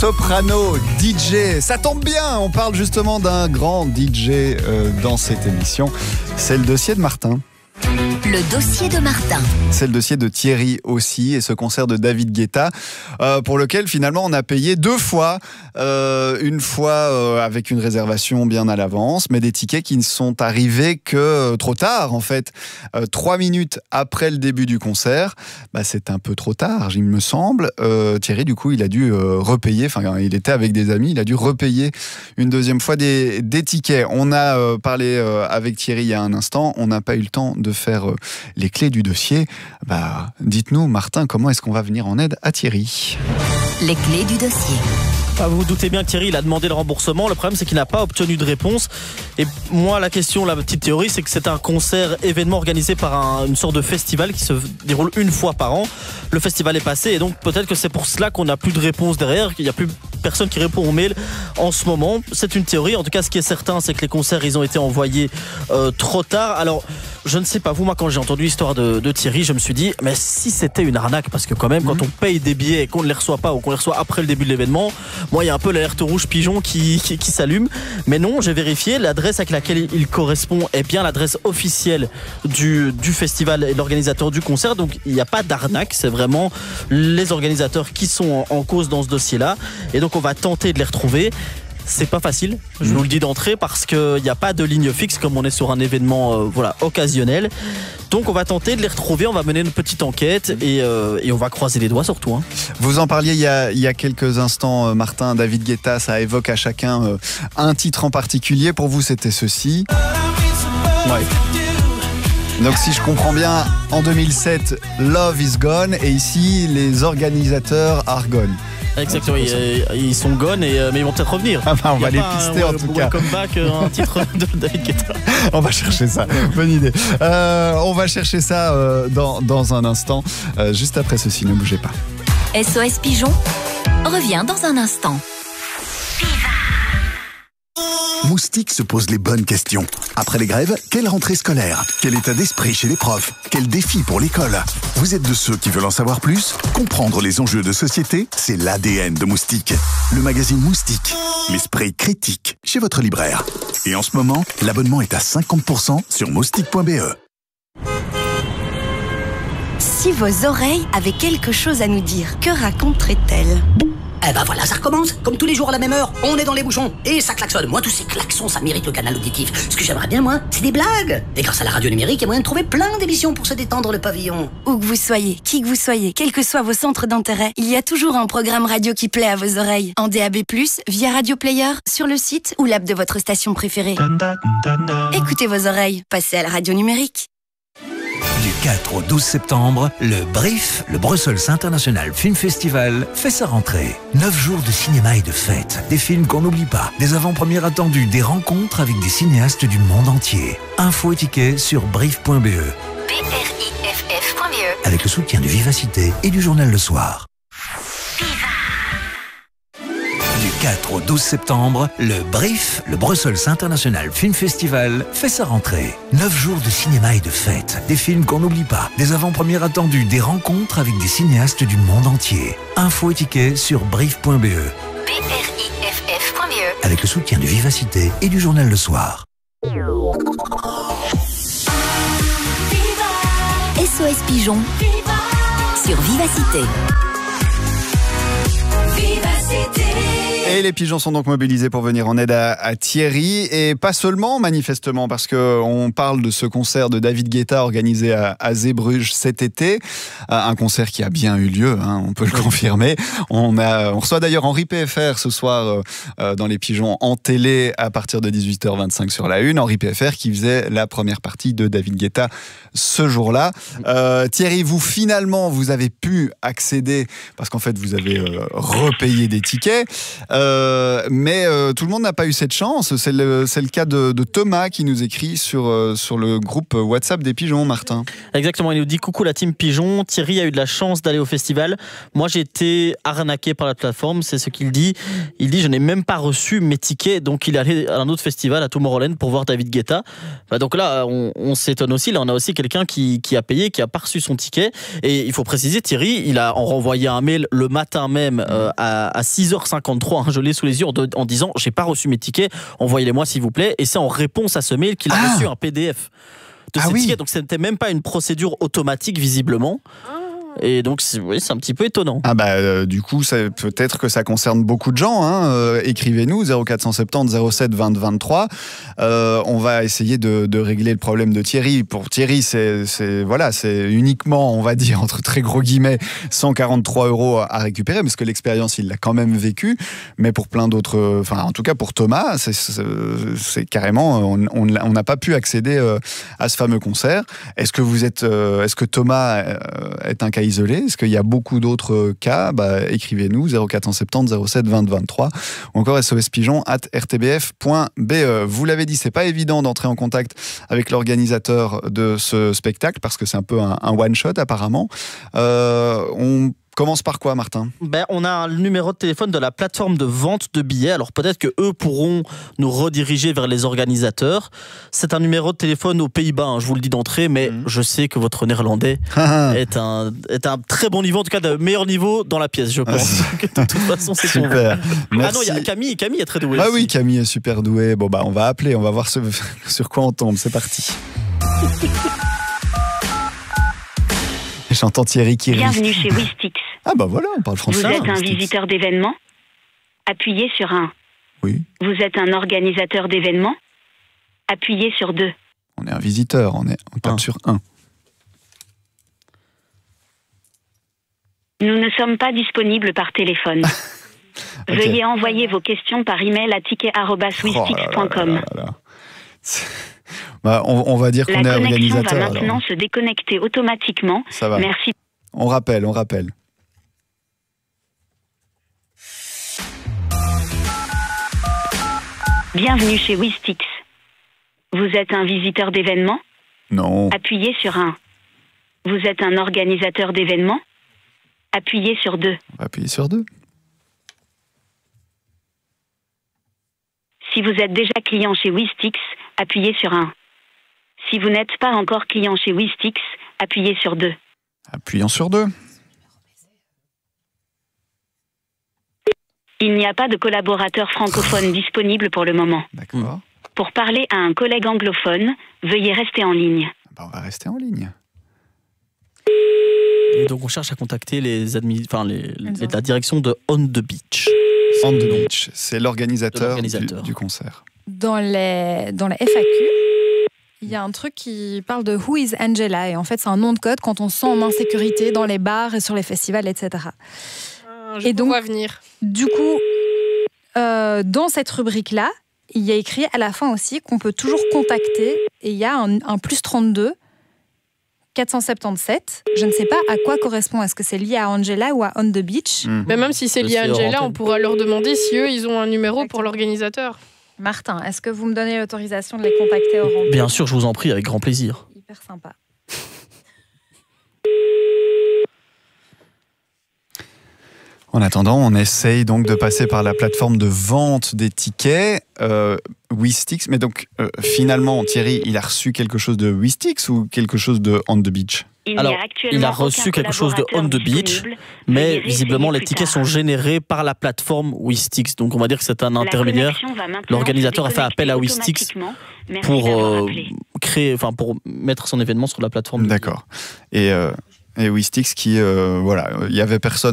soprano, DJ. Ça tombe bien, on parle justement d'un grand DJ dans cette émission. C'est le dossier de Martin. Le dossier de Martin. C'est le dossier de Thierry aussi, et ce concert de David Guetta, pour lequel finalement on a payé 2 fois. Une fois avec une réservation bien à l'avance, mais des tickets qui ne sont arrivés que trop tard en fait. 3 minutes après le début du concert, c'est un peu trop tard, il me semble. Thierry, du coup, il a dû repayer, enfin il était avec des amis, il a dû repayer une deuxième fois des tickets. On a parlé avec Thierry il y a un instant, on n'a pas eu le temps de faire les clés du dossier. Dites-nous, Martin, comment est-ce qu'on va venir en aide à Thierry ? Les clés du dossier. Vous vous doutez bien que Thierry, il a demandé le remboursement. Le problème, c'est qu'il n'a pas obtenu de réponse. Et moi, la petite théorie, c'est que c'est un concert événement organisé par une sorte de festival qui se déroule une fois par an. Le festival est passé et donc peut-être que c'est pour cela qu'on n'a plus de réponse derrière, qu'il n'y a plus personne qui répond aux mails en ce moment. C'est une théorie. En tout cas, ce qui est certain, c'est que les concerts, ils ont été envoyés trop tard. Alors, je ne sais pas vous, moi, quand j'ai entendu l'histoire de Thierry, je me suis dit, mais si c'était une arnaque, parce que quand même, quand on paye des billets et qu'on ne les reçoit pas ou qu'on les reçoit après le début de l'événement, moi, il y a un peu l'alerte rouge pigeon qui s'allume. Mais non, j'ai vérifié, l'adresse avec laquelle il correspond est bien l'adresse officielle du festival et de l'organisateur du concert. Donc, il n'y a pas d'arnaque, c'est vraiment les organisateurs qui sont en cause dans ce dossier-là. Et donc, on va tenter de les retrouver. C'est pas facile, je vous le dis d'entrée, parce qu'il n'y a pas de ligne fixe comme on est sur un événement occasionnel. Donc on va tenter de les retrouver, on va mener une petite enquête et on va croiser les doigts surtout. Vous en parliez il y a quelques instants, Martin, David Guetta, ça évoque à chacun un titre en particulier. Pour vous, c'était ceci. Ouais. Donc si je comprends bien, en 2007, Love is Gone, et ici, les organisateurs are gone. Exactement, ils sont gone, mais ils vont peut-être revenir. On va les pister en tout cas. Welcome back, un titre de David Guetta. On va chercher ça, bonne idée. On va chercher ça dans un instant, juste après ceci, ne bougez pas. SOS Pigeon revient dans un instant. Moustique se pose les bonnes questions. Après les grèves, quelle rentrée scolaire ? Quel état d'esprit chez les profs ? Quel défi pour l'école ? Vous êtes de ceux qui veulent en savoir plus ? Comprendre les enjeux de société, c'est l'ADN de Moustique. Le magazine Moustique, l'esprit critique, chez votre libraire. Et en ce moment, l'abonnement est à 50% sur moustique.be. Si vos oreilles avaient quelque chose à nous dire, que raconteraient-elles ? Voilà, ça recommence. Comme tous les jours à la même heure, on est dans les bouchons. Et ça klaxonne. Moi, tous ces klaxons, ça mérite le canal auditif. Ce que j'aimerais bien, moi, c'est des blagues. Et grâce à la radio numérique, il y a moyen de trouver plein d'émissions pour se détendre le pavillon. Où que vous soyez, qui que vous soyez, quels que soient vos centres d'intérêt, il y a toujours un programme radio qui plaît à vos oreilles. En DAB+, via Radio Player, sur le site ou l'app de votre station préférée. Écoutez vos oreilles. Passez à la radio numérique. Du 4 au 12 septembre, le BRIF, le Brussels International Film Festival, fait sa rentrée. 9 jours de cinéma et de fêtes, des films qu'on n'oublie pas, des avant-premières attendues, des rencontres avec des cinéastes du monde entier. Infos et tickets sur briff.be. BRIFF.be. Avec le soutien du Vivacité et du journal Le Soir. Du 4 au 12 septembre, le BRIF, le Brussels International Film Festival, fait sa rentrée. 9 jours de cinéma et de fêtes, des films qu'on n'oublie pas, des avant-premières attendues, des rencontres avec des cinéastes du monde entier. Infos et tickets sur briff.be. BRIFF.be. Avec le soutien du Vivacité et du journal Le Soir. SOS Pigeon sur Vivacité. Et les pigeons sont donc mobilisés pour venir en aide à Thierry, et pas seulement manifestement, parce qu'on parle de ce concert de David Guetta organisé à Zeebrugge cet été, un concert qui a bien eu lieu, on peut le confirmer. On reçoit d'ailleurs Henri PFR ce soir dans les pigeons en télé à partir de 18h25 sur la 1, Henri PFR qui faisait la première partie de David Guetta ce jour-là. Thierry, vous avez pu accéder, parce qu'en fait vous avez repayé des tickets. Mais tout le monde n'a pas eu cette chance. C'est le cas de Thomas qui nous écrit sur le groupe WhatsApp des Pigeons, Martin. Exactement, il nous dit coucou la team Pigeon, Thierry a eu de la chance d'aller au festival. Moi j'ai été arnaqué par la plateforme, c'est ce qu'il dit. Il dit je n'ai même pas reçu mes tickets, donc il est allé à un autre festival à Tomorrowland pour voir David Guetta. Donc là on s'étonne aussi, là on a aussi quelqu'un qui a payé, qui a pas reçu son ticket. Et il faut préciser, Thierry, il a renvoyé un mail le matin même à 6h53, je l'ai sous les yeux, en disant j'ai pas reçu mes tickets, envoyez-les-moi s'il vous plaît. Et c'est en réponse à ce mail qu'il a reçu un PDF de ces tickets. Donc c'était même pas une procédure automatique visiblement. Et donc c'est un petit peu étonnant. Du coup peut-être que ça concerne beaucoup de gens, hein. Écrivez-nous 0470 07 20 23. On va essayer de régler le problème de Thierry. Pour Thierry c'est uniquement, on va dire entre très gros guillemets, 143 € à récupérer, parce que l'expérience il l'a quand même vécue. Mais pour plein d'autres, en tout cas pour Thomas, c'est carrément on n'a pas pu accéder à ce fameux concert. Est-ce que Thomas est un cas isolé? Est-ce qu'il y a beaucoup d'autres cas? Écrivez-nous 0470 07 20 23 ou encore sospigeon@rtbf.be. Vous l'avez dit, c'est pas évident d'entrer en contact avec l'organisateur de ce spectacle parce que c'est un peu un one-shot apparemment. On commence par quoi, Martin? On a le numéro de téléphone de la plateforme de vente de billets. Alors peut-être que eux pourront nous rediriger vers les organisateurs. C'est un numéro de téléphone aux Pays-Bas, je vous le dis d'entrée, mais je sais que votre néerlandais est un très bon niveau, en tout cas de meilleur niveau dans la pièce, je pense. De toute façon, c'est super. Merci. Il y a Camille est très douée. Oui, Camille est super douée. On va appeler, on va voir sur quoi on tombe. C'est parti. J'entends Thierry qui rit. Bienvenue chez Wistix. Voilà, on parle français. Vous êtes un visiteur d'événements? Appuyez sur 1. Oui. Vous êtes un organisateur d'événements? Appuyez sur 2. On est un visiteur, on tape sur 1. Nous ne sommes pas disponibles par téléphone. Okay. Veuillez envoyer vos questions par email à ticket@wistix.com. On va dire qu'on est organisateur. La connexion va maintenant se déconnecter automatiquement. Ça va. Merci. On rappelle. Bienvenue chez Wistix. Vous êtes un visiteur d'événements? Non. Appuyez sur 1. Vous êtes un organisateur d'événements? Appuyez sur 2. On va appuyer sur 2. Si vous êtes déjà client chez Wistix, appuyez sur 1. Si vous n'êtes pas encore client chez Wistix, appuyez sur 2. Appuyons sur 2. Il n'y a pas de collaborateur francophone disponible pour le moment. D'accord. Pour parler à un collègue anglophone, veuillez rester en ligne. On va rester en ligne. Et donc on cherche à contacter la direction de On the Beach. On the Beach, c'est l'organisateur du concert. Dans les FAQ, il y a un truc qui parle de Who is Angela, et en fait c'est un nom de code quand on se sent en insécurité dans les bars et sur les festivals, etc. Venir. Du coup, dans cette rubrique-là, il y a écrit à la fin aussi qu'on peut toujours contacter, et il y a un plus 32 477. Je ne sais pas à quoi correspond. Est-ce que c'est lié à Angela ou à On the Beach? Mais même si c'est lié à Angela, on pourra leur demander si eux, ils ont un numéro pour l'organisateur. Martin, est-ce que vous me donnez l'autorisation de les contacter au rendez-vous? Bien sûr, je vous en prie, avec grand plaisir. Hyper sympa. En attendant, on essaye donc de passer par la plateforme de vente des tickets, Wistix. Mais donc, finalement, Thierry, il a reçu quelque chose de Wistix ou quelque chose de On the Beach? Alors, il a reçu quelque chose de On the Beach, mais visiblement, les tickets sont générés par la plateforme Wistix. Donc, on va dire que c'est un intermédiaire. L'organisateur a fait appel à Wistix pour pour mettre son événement sur la plateforme. D'accord. Et Wistix qui, il y avait personne